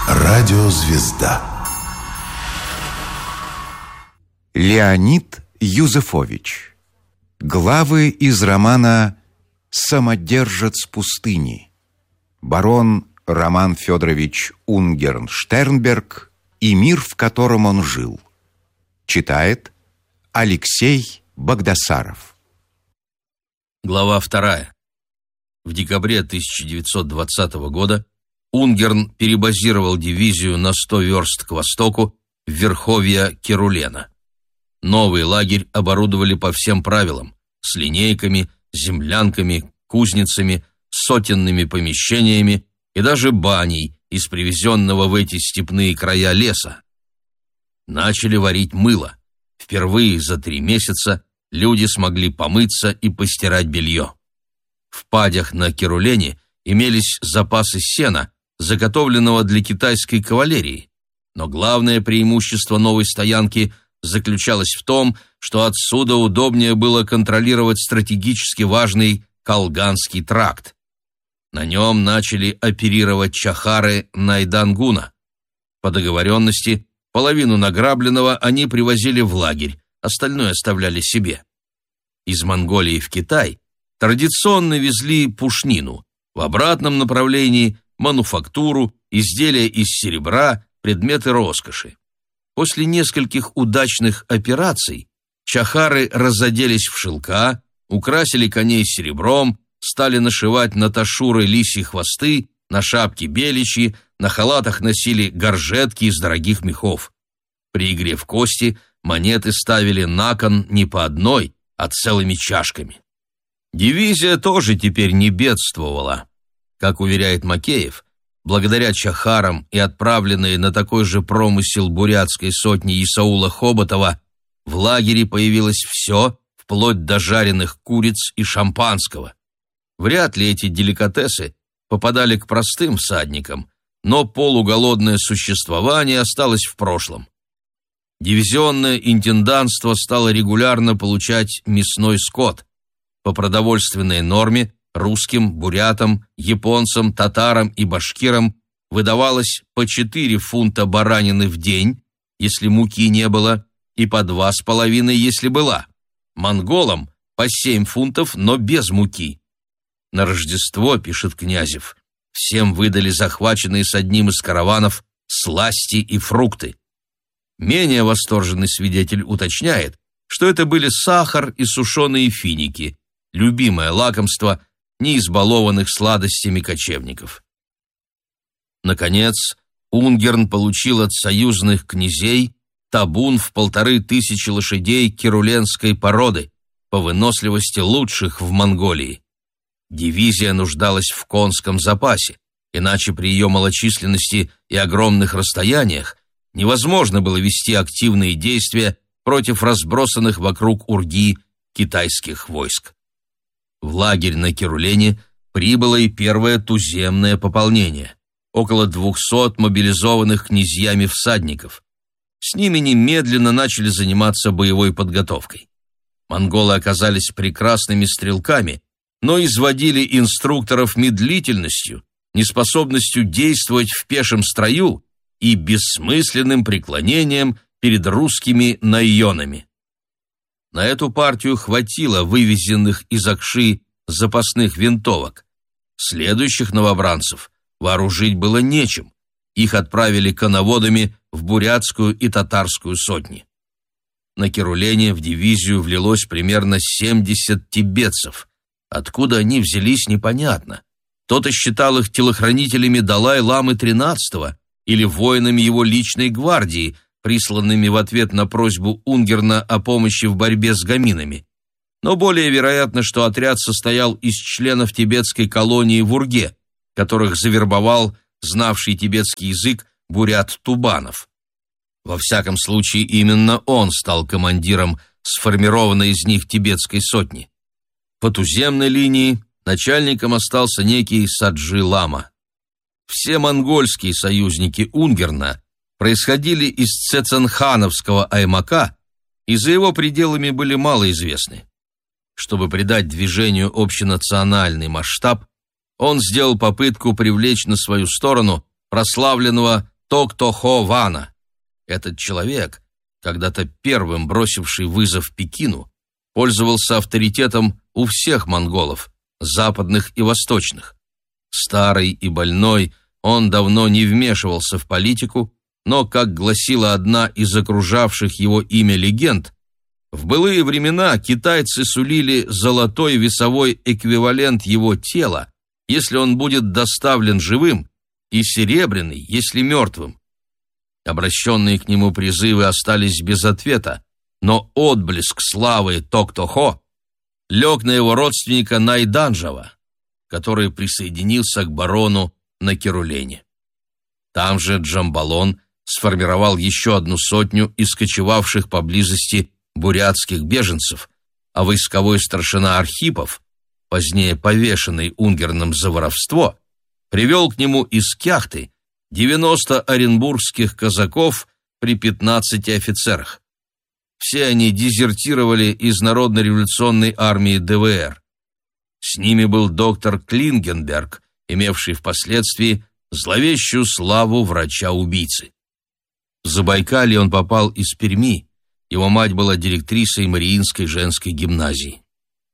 Радиозвезда. Леонид Юзефович. Главы из романа «Самодержец пустыни». Барон Роман Федорович Унгерн-Штернберг и мир, в котором он жил. Читает Алексей Багдасаров. Глава 2. В декабре 1920 года Унгерн перебазировал дивизию на 100 верст к востоку в верховья Керулена. Новый лагерь оборудовали по всем правилам – с линейками, землянками, кузницами, сотенными помещениями и даже баней из привезенного в эти степные края леса. Начали варить мыло. Впервые за 3 месяца люди смогли помыться и постирать белье. В падях на Керулене имелись запасы сена, заготовленного для китайской кавалерии. Но главное преимущество новой стоянки заключалось в том, что отсюда удобнее было контролировать стратегически важный Колганский тракт. На нем начали оперировать чахары Найдангуна. По договоренности, половину награбленного они привозили в лагерь, остальное оставляли себе. Из Монголии в Китай традиционно везли пушнину, в обратном направлении – мануфактуру, изделия из серебра, предметы роскоши. После нескольких удачных операций чахары разоделись в шелка, украсили коней серебром, стали нашивать на ташуры лисьи хвосты, на шапки беличьи, на халатах носили горжетки из дорогих мехов. При игре в кости монеты ставили на кон не по одной, а целыми чашками. Дивизия тоже теперь не бедствовала. Как уверяет Макеев, благодаря чахарам и отправленной на такой же промысел бурятской сотни Исаула Хоботова, в лагере появилось все, вплоть до жареных куриц и шампанского. Вряд ли эти деликатесы попадали к простым всадникам, но полуголодное существование осталось в прошлом. Дивизионное интендантство стало регулярно получать мясной скот. По продовольственной норме русским, бурятам, японцам, татарам и башкирам выдавалось по 4 фунта баранины в день, если муки не было, и по 2,5, если была. Монголам по 7 фунтов, но без муки. На Рождество, пишет Князев, всем выдали захваченные с одним из караванов сласти и фрукты. Менее восторженный свидетель уточняет, что это были сахар и сушеные финики, любимое лакомство не избалованных сладостями кочевников. Наконец, Унгерн получил от союзных князей табун в 1500 лошадей керуленской породы, по выносливости лучших в Монголии. Дивизия нуждалась в конском запасе, иначе при ее малочисленности и огромных расстояниях невозможно было вести активные действия против разбросанных вокруг Урги китайских войск. В лагерь на Керулене прибыло и первое туземное пополнение – около 200 мобилизованных князьями всадников. С ними немедленно начали заниматься боевой подготовкой. Монголы оказались прекрасными стрелками, но изводили инструкторов медлительностью, неспособностью действовать в пешем строю и бессмысленным преклонением перед русскими найонами. На эту партию хватило вывезенных из Акши запасных винтовок. Следующих новобранцев вооружить было нечем. Их отправили коноводами в бурятскую и татарскую сотни. На Керулене в дивизию влилось примерно 70 тибетцев. Откуда они взялись, непонятно. Кто-то считал их телохранителями Далай-ламы XIII или воинами его личной гвардии, присланными в ответ на просьбу Унгерна о помощи в борьбе с гаминами. Но более вероятно, что отряд состоял из членов тибетской колонии в Урге, которых завербовал знавший тибетский язык бурят Тубанов. Во всяком случае, именно он стал командиром сформированной из них тибетской сотни. По туземной линии начальником остался некий Саджи-лама. Все монгольские союзники Унгерна происходили из цеценхановского аймака и за его пределами были малоизвестны. Чтобы придать движению общенациональный масштаб, он сделал попытку привлечь на свою сторону прославленного Токтохо Вана. Этот человек, когда-то первым бросивший вызов Пекину, пользовался авторитетом у всех монголов, западных и восточных. Старый и больной, он давно не вмешивался в политику, но, как гласила одна из окружавших его имя легенд, в былые времена китайцы сулили золотой весовой эквивалент его тела, если он будет доставлен живым, и серебряный, если мертвым. Обращенные к нему призывы остались без ответа, но отблеск славы Токтохо лег на его родственника Найданжава, который присоединился к барону на Керулене. Там же Джамбалон сформировал еще одну сотню из кочевавших поблизости бурятских беженцев, а войсковой старшина Архипов, позднее повешенный Унгерном за воровство, привел к нему из Кяхты 90 оренбургских казаков при 15 офицерах. Все они дезертировали из Народно-революционной армии ДВР. С ними был доктор Клингенберг, имевший впоследствии зловещую славу врача-убийцы. В Забайкалье он попал из Перми, его мать была директрисой Мариинской женской гимназии.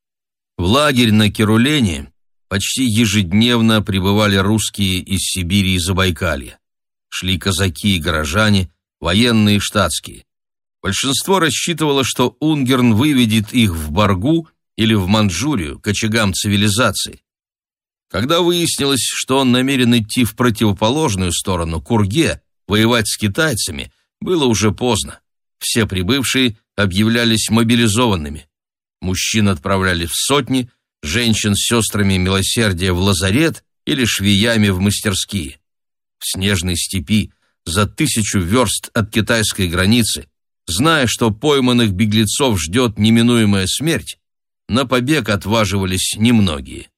В лагерь на Керулене почти ежедневно прибывали русские из Сибири и Забайкалья. Шли казаки и горожане, военные и штатские. Большинство рассчитывало, что Унгерн выведет их в Баргу или в Манчжурию, к очагам цивилизации. Когда выяснилось, что он намерен идти в противоположную сторону, к Урге, воевать с китайцами, было уже поздно. Все прибывшие объявлялись мобилизованными. Мужчин отправляли в сотни, женщин с сестрами милосердия в лазарет или швеями в мастерские. В снежной степи, за 1000 верст от китайской границы, зная, что пойманных беглецов ждет неминуемая смерть, на побег отваживались немногие.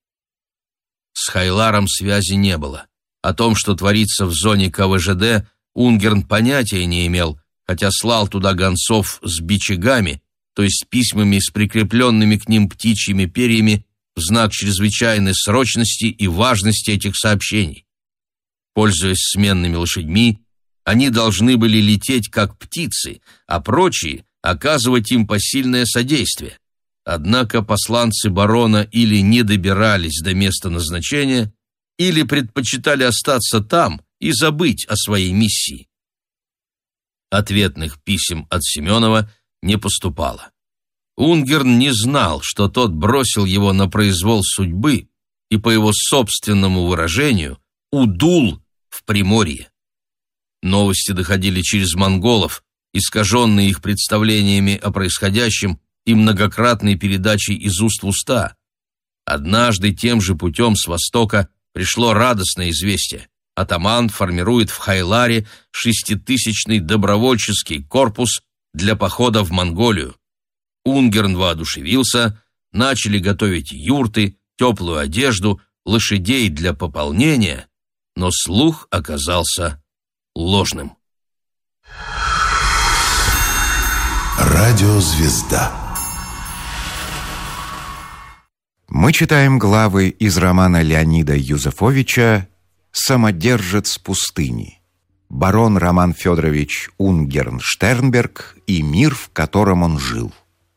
С Хайларом связи не было. О том, что творится в зоне КВЖД, Унгерн понятия не имел, хотя слал туда гонцов с бичагами, то есть письмами с прикрепленными к ним птичьими перьями в знак чрезвычайной срочности и важности этих сообщений. Пользуясь сменными лошадьми, они должны были лететь как птицы, а прочие оказывать им посильное содействие. Однако посланцы барона или не добирались до места назначения, или предпочитали остаться там и забыть о своей миссии. Ответных писем от Семенова не поступало. Унгерн не знал, что тот бросил его на произвол судьбы и, по его собственному выражению, удул в Приморье. Новости доходили через монголов, искаженные их представлениями о происходящем и многократной передачей из уст в уста. Однажды тем же путем с востока пришло радостное известие. Атаман формирует в Хайларе 6000-й добровольческий корпус для похода в Монголию. Унгерн воодушевился, начали готовить юрты, теплую одежду, лошадей для пополнения, но слух оказался ложным. Радиозвезда. Мы читаем главы из романа Леонида Юзефовича «Самодержец пустыни», барон Роман Федорович Унгерн-Штернберг и мир, в котором он жил.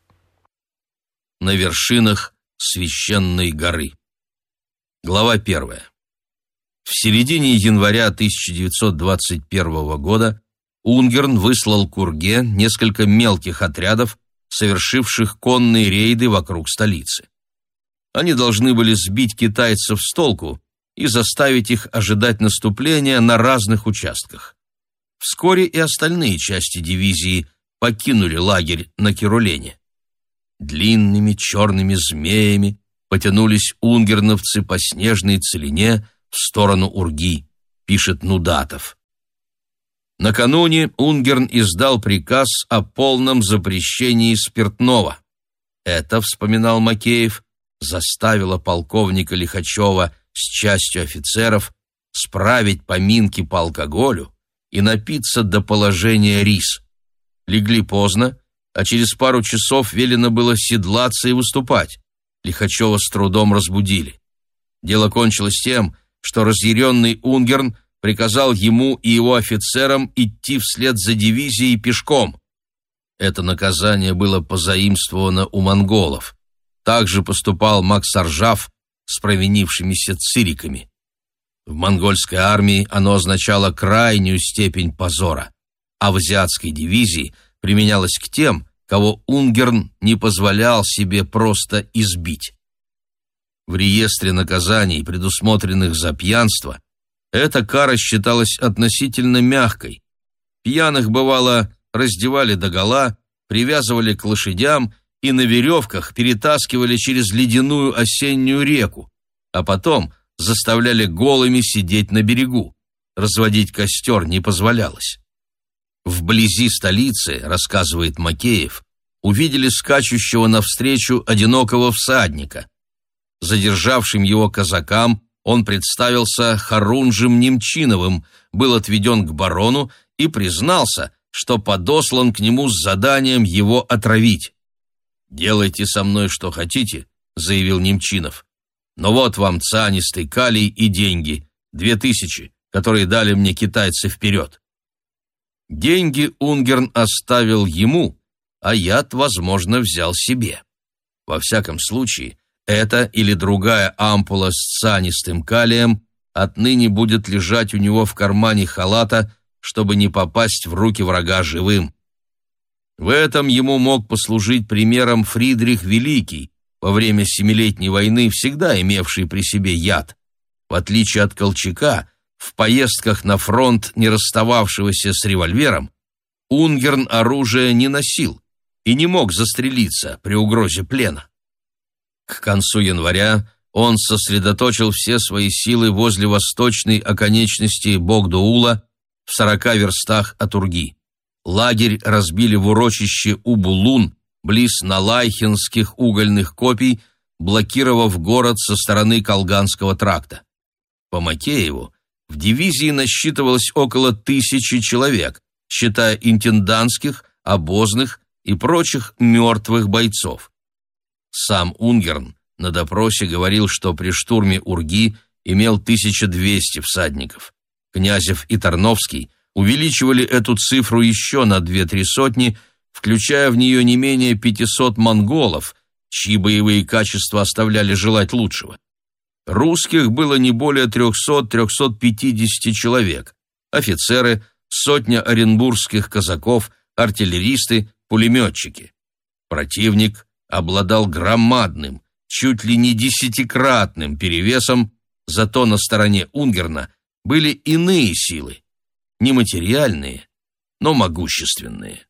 На вершинах священной горы. Глава 1. В середине января 1921 года Унгерн выслал к Урге несколько мелких отрядов, совершивших конные рейды вокруг столицы. Они должны были сбить китайцев с толку и заставить их ожидать наступления на разных участках. Вскоре и остальные части дивизии покинули лагерь на Керулене. Длинными черными змеями потянулись унгерновцы по снежной целине в сторону Урги, пишет Нудатов. Накануне Унгерн издал приказ о полном запрещении спиртного. Это, вспоминал Макеев, заставило полковника Лихачева с частью офицеров справить поминки по алкоголю и напиться до положения рис. Легли поздно, а через пару часов велено было седлаться и выступать. Лихачева с трудом разбудили. Дело кончилось тем, что разъяренный Унгерн приказал ему и его офицерам идти вслед за дивизией пешком. Это наказание было позаимствовано у монголов. Также поступал Максаржав с провинившимися цириками. В монгольской армии оно означало крайнюю степень позора, а в азиатской дивизии применялось к тем, кого Унгерн не позволял себе просто избить. В реестре наказаний, предусмотренных за пьянство, эта кара считалась относительно мягкой. Пьяных, бывало, раздевали догола, привязывали к лошадям и на веревках перетаскивали через ледяную осеннюю реку, а потом заставляли голыми сидеть на берегу. Разводить костер не позволялось. Вблизи столицы, рассказывает Макеев, увидели скачущего навстречу одинокого всадника. Задержавшим его казакам он представился Харунжем Немчиновым, был отведен к барону и признался, что подослан к нему с заданием его отравить. «Делайте со мной что хотите», — заявил Немчинов. «Но вот вам цианистый калий и деньги, 2000, которые дали мне китайцы вперед». Деньги Унгерн оставил ему, а яд, возможно, взял себе. Во всяком случае, эта или другая ампула с цианистым калием отныне будет лежать у него в кармане халата, чтобы не попасть в руки врага живым. В этом ему мог послужить примером Фридрих Великий, во время Семилетней войны всегда имевший при себе яд. В отличие от Колчака, в поездках на фронт, не расстававшегося с револьвером, Унгерн оружие не носил и не мог застрелиться при угрозе плена. К концу января он сосредоточил все свои силы возле восточной оконечности Богдуула в 40 верстах от Урги. Лагерь разбили в урочище Убулун, близ Налайхинских угольных копий, блокировав город со стороны Колганского тракта. По Макееву, в дивизии насчитывалось около 1000 человек, считая интендантских, обозных и прочих мертвых бойцов. Сам Унгерн на допросе говорил, что при штурме Урги имел 1200 всадников. Князев и Тарновский увеличивали эту цифру еще на 2-3 сотни, включая в нее не менее 500 монголов, чьи боевые качества оставляли желать лучшего. Русских было не более 300-350 человек, офицеры, сотня оренбургских казаков, артиллеристы, пулеметчики. Противник обладал громадным, чуть ли не 10-кратным перевесом, зато на стороне Унгерна были иные силы, нематериальные, но могущественные.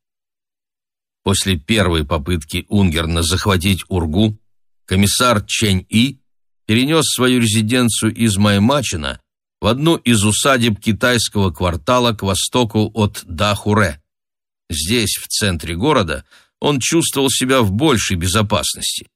После первой попытки Унгерна захватить Ургу, комиссар Чэнь-И перенес свою резиденцию из Маймачина в одну из усадеб китайского квартала к востоку от Дахуре. Здесь, в центре города, он чувствовал себя в большей безопасности.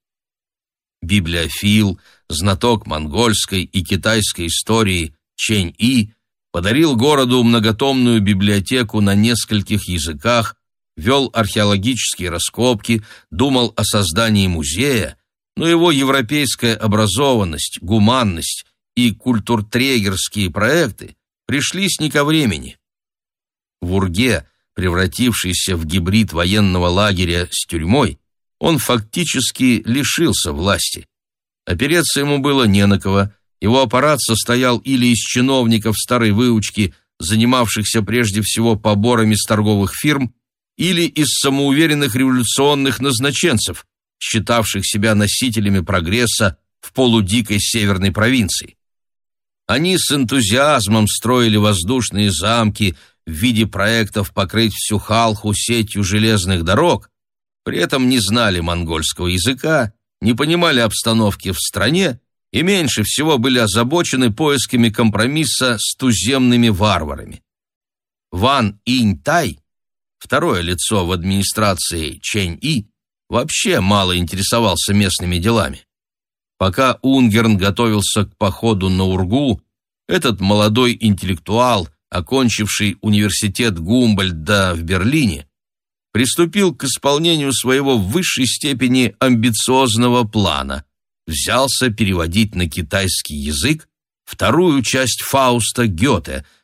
Библиофил, знаток монгольской и китайской истории Чэнь-И подарил городу многотомную библиотеку на нескольких языках, вел археологические раскопки, думал о создании музея, но его европейская образованность, гуманность и культуртрегерские проекты пришлись не ко времени. В Урге, превратившийся в гибрид военного лагеря с тюрьмой, он фактически лишился власти. Опереться ему было не на кого, его аппарат состоял или из чиновников старой выучки, занимавшихся прежде всего поборами с торговых фирм, или из самоуверенных революционных назначенцев, считавших себя носителями прогресса в полудикой северной провинции. Они с энтузиазмом строили воздушные замки в виде проектов покрыть всю Халху сетью железных дорог, при этом не знали монгольского языка, не понимали обстановки в стране и меньше всего были озабочены поисками компромисса с туземными варварами. Ван Инь-Тай, второе лицо в администрации Чэнь-И, вообще мало интересовался местными делами. Пока Унгерн готовился к походу на Ургу, этот молодой интеллектуал, окончивший университет Гумбольдта в Берлине, приступил к исполнению своего в высшей степени амбициозного плана, взялся переводить на китайский язык вторую часть Фауста Гёте,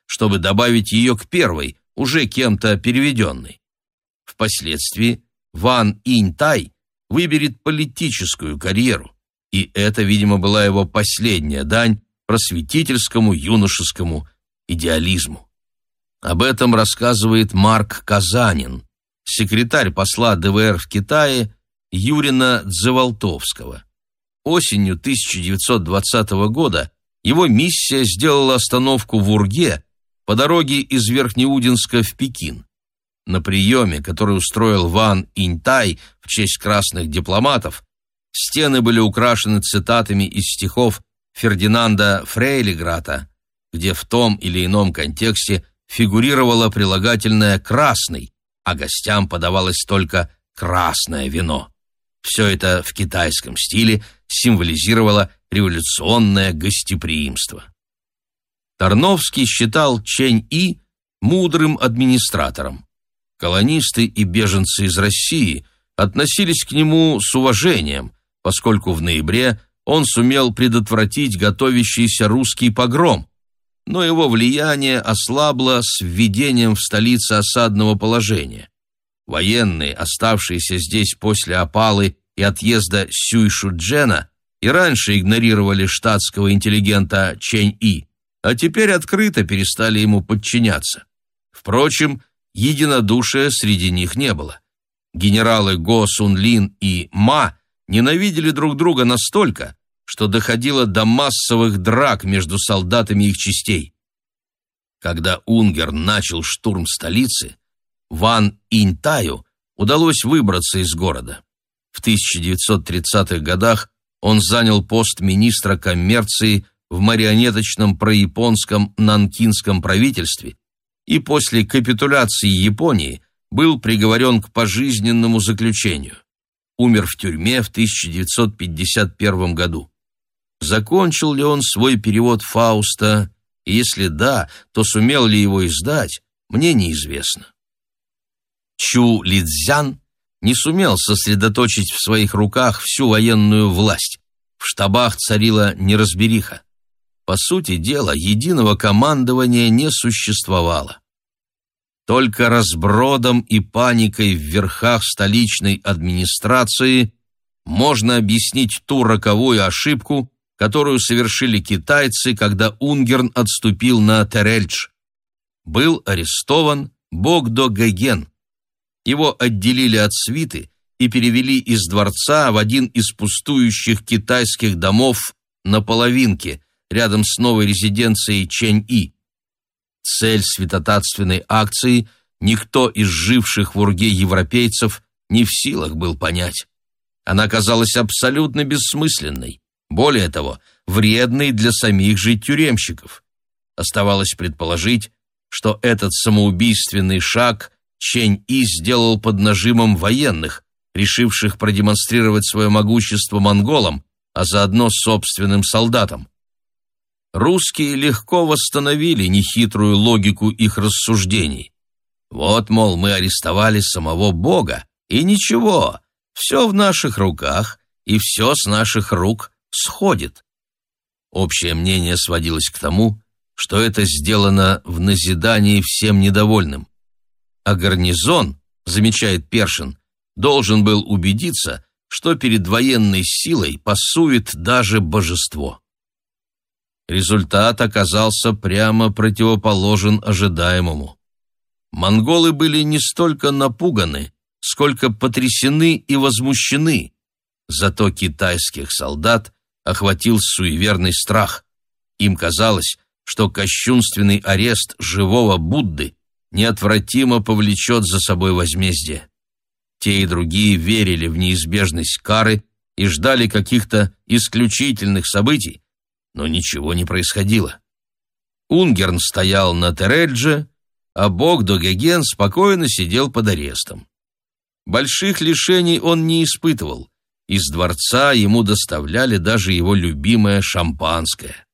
чтобы добавить ее к первой, уже кем-то переведенной. Впоследствии Ван Инь-тай выберет политическую карьеру, и это, видимо, была его последняя дань просветительскому юношескому идеализму. Об этом рассказывает Марк Казанин, секретарь посла ДВР в Китае Юрина Дзевалтовского. Осенью 1920 года его миссия сделала остановку в Урге по дороге из Верхнеудинска в Пекин. На приеме, который устроил Ван Инь-тай в честь красных дипломатов, стены были украшены цитатами из стихов Фердинанда Фрейлиграта, где в том или ином контексте фигурировало прилагательное «красный», а гостям подавалось только красное вино. Все это в китайском стиле символизировало революционное гостеприимство. Тарновский считал Чэнь-И мудрым администратором. Колонисты и беженцы из России относились к нему с уважением, поскольку в ноябре он сумел предотвратить готовящийся русский погром, но его влияние ослабло с введением в столице осадного положения. Военные, оставшиеся здесь после опалы и отъезда Сюй-Шуджена, и раньше игнорировали штатского интеллигента Чэнь-И, а теперь открыто перестали ему подчиняться. Впрочем, единодушия среди них не было. Генералы Го Сун-лин и Ма ненавидели друг друга настолько, что доходило до массовых драк между солдатами их частей. Когда Унгерн начал штурм столицы, Ван Инь-таю удалось выбраться из города. В 1930-х годах он занял пост министра коммерции в марионеточном прояпонском нанкинском правительстве и после капитуляции Японии был приговорен к пожизненному заключению. Умер в тюрьме в 1951 году. Закончил ли он свой перевод Фауста, и если да, то сумел ли его издать, мне неизвестно. Чу Лидзян не сумел сосредоточить в своих руках всю военную власть. В штабах царила неразбериха. По сути дела, единого командования не существовало. Только разбродом и паникой в верхах столичной администрации можно объяснить ту роковую ошибку, которую совершили китайцы, когда Унгерн отступил на Терельдж. Был арестован Богдо Геген. Его отделили от свиты и перевели из дворца в один из пустующих китайских домов на Половинке, рядом с новой резиденцией Чэнь-И. Цель святотатственной акции никто из живших в Урге европейцев не в силах был понять. Она казалась абсолютно бессмысленной, более того, вредной для самих же тюремщиков. Оставалось предположить, что этот самоубийственный шаг Чэнь-И сделал под нажимом военных, решивших продемонстрировать свое могущество монголам, а заодно собственным солдатам. Русские легко восстановили нехитрую логику их рассуждений. Вот, мол, мы арестовали самого Бога, и ничего, все в наших руках, и все с наших рук сходит. Общее мнение сводилось к тому, что это сделано в назидании всем недовольным. А гарнизон, замечает Першин, должен был убедиться, что перед военной силой пасует даже божество. Результат оказался прямо противоположен ожидаемому. Монголы были не столько напуганы, сколько потрясены и возмущены. Зато китайских солдат охватил суеверный страх. Им казалось, что кощунственный арест живого Будды неотвратимо повлечет за собой возмездие. Те и другие верили в неизбежность кары и ждали каких-то исключительных событий, но ничего не происходило. Унгерн стоял на Терельдже, а Богдо Геген спокойно сидел под арестом. Больших лишений он не испытывал. Из дворца ему доставляли даже его любимое шампанское.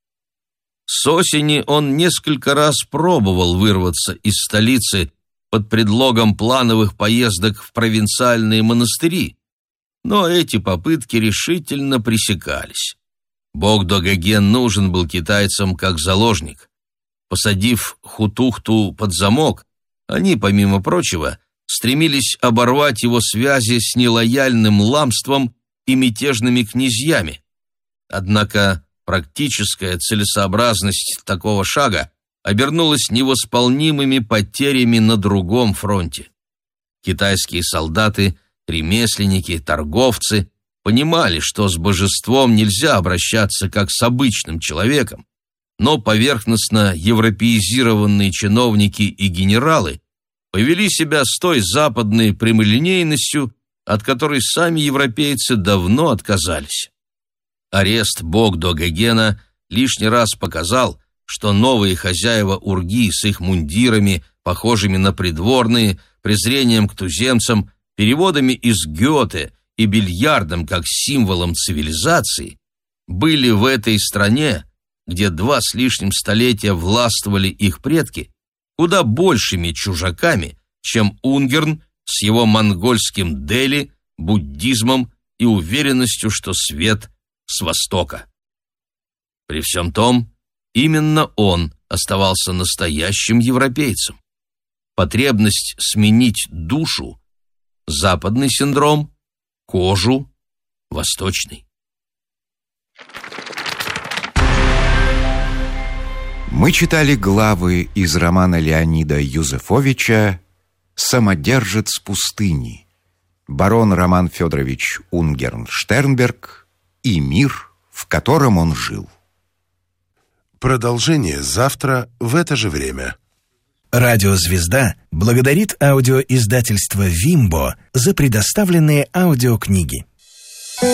С осени он несколько раз пробовал вырваться из столицы под предлогом плановых поездок в провинциальные монастыри, но эти попытки решительно пресекались. Богдо Геген нужен был китайцам как заложник. Посадив Хутухту под замок, они, помимо прочего, стремились оборвать его связи с нелояльным ламством и мятежными князьями. Однако практическая целесообразность такого шага обернулась невосполнимыми потерями на другом фронте. Китайские солдаты, ремесленники, торговцы понимали, что с божеством нельзя обращаться как с обычным человеком, но поверхностно европеизированные чиновники и генералы повели себя с той западной прямолинейностью, от которой сами европейцы давно отказались. Арест Богдо Гогена лишний раз показал, что новые хозяева Урги с их мундирами, похожими на придворные, презрением к туземцам, переводами из Гёте и бильярдом как символом цивилизации, были в этой стране, где 2 с лишним столетия властвовали их предки, куда большими чужаками, чем Унгерн с его монгольским Дели, буддизмом и уверенностью, что свет с востока. При всем том, именно он оставался настоящим европейцем. Потребность сменить душу – западный синдром, кожу – восточный. Мы читали главы из романа Леонида Юзефовича «Самодержец пустыни», барон Роман Федорович Унгерн-Штернберг и мир, в котором он жил. Продолжение завтра в это же время. Радио «Звезда» благодарит аудиоиздательство «Вимбо» за предоставленные аудиокниги.